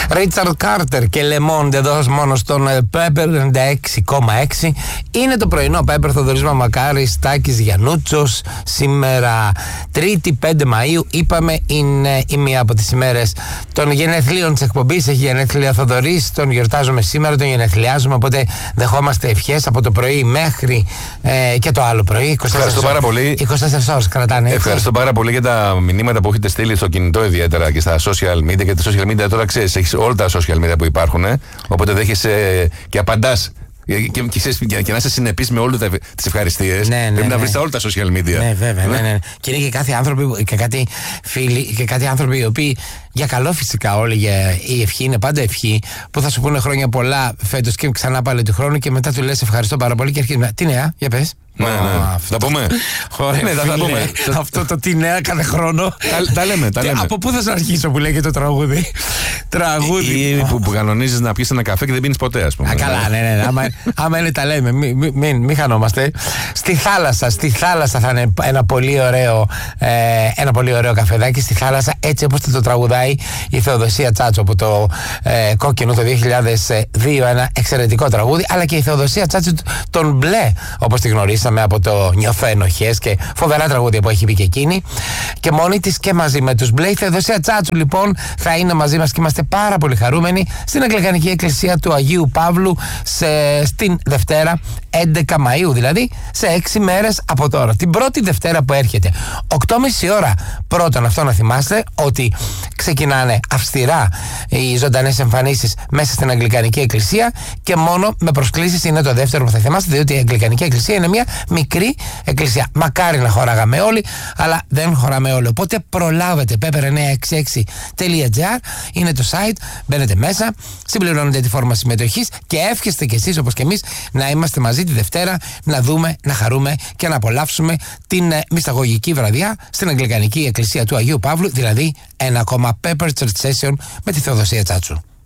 Ρίτσαρντ Κάρτερ και Λεμόντ εδώ μόνο στον Pepper 96,6. Είναι το πρωινό Pepper, Θοδωρής Μαμακάρης, Τάκης Γιαννούτσος. Σήμερα Τρίτη 5 Μαΐου, είπαμε, είναι η μία από τις ημέρες των γενεθλίων της εκπομπής. Έχει γενέθλια Θοδωρής, τον γιορτάζουμε σήμερα, τον γενεθλιάζουμε, οπότε δεχόμαστε ευχές από το πρωί μέχρι και το άλλο πρωί. Ευχαριστώ πάρα πολύ. 24 ώρες κρατάνε. Ευχαριστώ πάρα πολύ για τα μηνύματα που έχετε στείλει στο κινητό, ιδιαίτερα και στα social media. Και τα social media τώρα ξέρεις, έχεις όλα τα social media που υπάρχουν, οπότε δέχεσαι και απαντάς. Και να είσαι συνεπής με όλες τις ευχαριστίες, πρέπει να βρεις όλα τα social media. Ναι, βέβαια. Ναι. Και είναι και κάτι άνθρωποι και κάτι φίλοι και κάτι άνθρωποι οι οποίοι, για καλό φυσικά, όλοι η ευχή είναι πάντα ευχή, που θα σου πούνε χρόνια πολλά φέτος και ξανά πάλι του χρόνου και μετά του λες ευχαριστώ πάρα πολύ και αρχίζεις με τι νέα, για πες. Ναι. Θα πούμε. Ναι, θα πούμε. Αυτό το τι νέα κάθε χρόνο. Τα λέμε. Από πού θα σου αρχίσω που λέγεται το τραγούδι. Ή που κανονίζεις να πιεις ένα καφέ και δεν πίνεις ποτέ, ας πούμε. Καλά, ναι. Άμα είναι τα λέμε. Μην χανόμαστε. Στη θάλασσα θα είναι ένα πολύ ωραίο καφεδάκι. Στη θάλασσα, έτσι όπως το τραγουδάει η Θεοδοσία Τσάτσο από το Κόκκινο το 2002. Ένα εξαιρετικό τραγούδι. Αλλά και η Θεοδοσία Τσάτσο τον μπλε, όπως τη γνωρίσαμε από το Νιώθω ενοχές και φοβερά τραγούδια που έχει πει και εκείνη. Και μόνη της και μαζί με τους μπλε. Η Θεοδοσία Τσάτσου λοιπόν θα είναι μαζί μας και είμαστε πάρα πολύ χαρούμενοι στην Αγγλικανική Εκκλησία του Αγίου Παύλου στην Δευτέρα 11 Μαΐου, δηλαδή σε 6 μέρες από τώρα. Την πρώτη Δευτέρα που έρχεται 8.30 ώρα. Πρώτον, αυτό να θυμάστε ότι ξεκινάνε αυστηρά οι ζωντανές εμφανίσεις μέσα στην Αγγλικανική Εκκλησία και μόνο με προσκλήσεις είναι το δεύτερο που θα θυμάστε, διότι η Αγγλικανική Εκκλησία είναι μια μικρή εκκλησία. Μακάρι να χωράγαμε όλοι, αλλά δεν χωράμε όλοι. Οπότε προλάβετε. pepper966.gr είναι το site. Μπαίνετε μέσα, συμπληρώνετε τη φόρμα συμμετοχής και εύχεστε κι εσείς όπως και εμείς να είμαστε μαζί τη Δευτέρα, να δούμε, να χαρούμε και να απολαύσουμε την μυσταγωγική βραδιά στην Αγγλικανική Εκκλησία του Αγίου Παύλου, δηλαδή ένα ακόμα Pepper Church Session με τη Θεοδοσία Τσάτσου.